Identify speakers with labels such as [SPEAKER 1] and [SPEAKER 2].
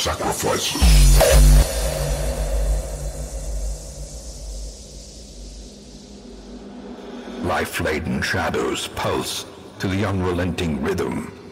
[SPEAKER 1] sacrifices. Life-laden shadows pulse to the unrelenting rhythm